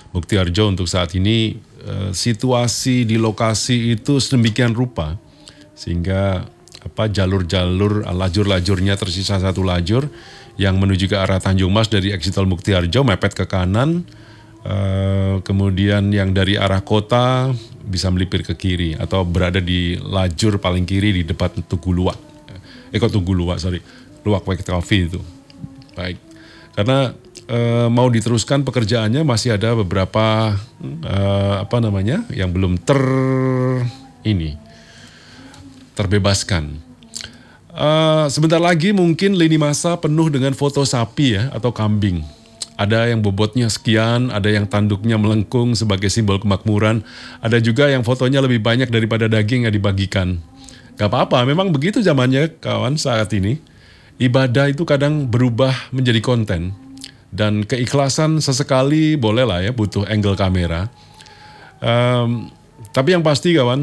Muktiharjo untuk saat ini situasi di lokasi itu sedemikian rupa sehingga lajur-lajurnya tersisa satu lajur yang menuju ke arah Tanjung Mas dari exit tol Muktiharjo mepet ke kanan, kemudian yang dari arah kota bisa melipir ke kiri atau berada di lajur paling kiri di depan Luwak White Coffee itu. Baik, karena mau diteruskan pekerjaannya masih ada beberapa yang belum terbebaskan. Sebentar lagi mungkin lini masa penuh dengan foto sapi ya atau kambing. Ada yang bobotnya sekian, ada yang tanduknya melengkung sebagai simbol kemakmuran, ada juga yang fotonya lebih banyak daripada daging yang dibagikan. Gak apa-apa, memang begitu zamannya kawan saat ini. Ibadah itu kadang berubah menjadi konten. Dan keikhlasan sesekali boleh lah ya, butuh angle kamera. Tapi yang pasti kawan,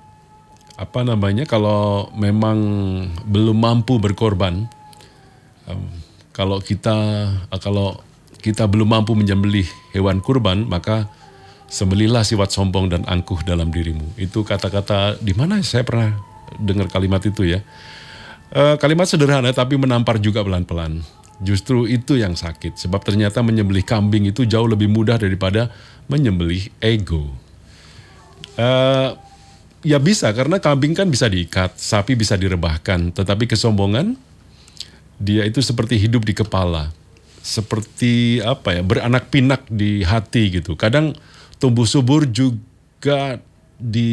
kalau memang belum mampu berkorban, kalau kita belum mampu menyembelih hewan kurban, maka sembelihlah sifat sombong dan angkuh dalam dirimu. Itu kata-kata, di mana saya pernah dengar kalimat itu ya. Kalimat sederhana tapi menampar juga pelan-pelan. Justru itu yang sakit, sebab ternyata menyembelih kambing itu jauh lebih mudah daripada menyembelih ego. Ya bisa, karena kambing kan bisa diikat, sapi bisa direbahkan, tetapi kesombongan, dia itu seperti hidup di kepala, seperti beranak pinak di hati gitu. Kadang tumbuh subur juga di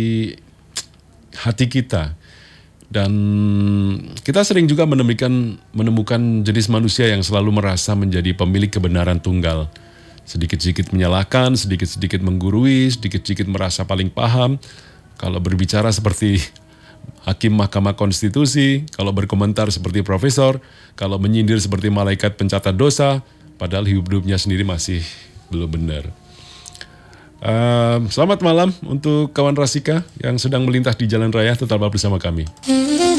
hati kita. Dan kita sering juga menemukan jenis manusia yang selalu merasa menjadi pemilik kebenaran tunggal. Sedikit-sedikit menyalahkan, sedikit-sedikit menggurui, sedikit-sedikit merasa paling paham. Kalau berbicara seperti hakim Mahkamah Konstitusi, kalau berkomentar seperti profesor, kalau menyindir seperti malaikat pencatat dosa, padahal hidup-hidupnya sendiri masih belum benar. Selamat malam untuk kawan Rasika yang sedang melintas di jalan raya, tetaplah bersama kami.